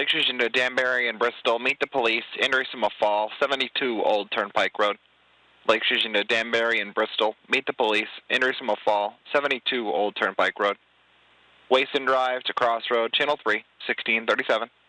Lake Station to Danbury and Bristol. Meet the police. Inversimo Fall, 72 Old Turnpike Road. Lake Station to Danbury and Bristol. Meet the police. Inversimo Fall, 72 Old Turnpike Road. Waston Drive to Crossroad, Channel 3, 1637.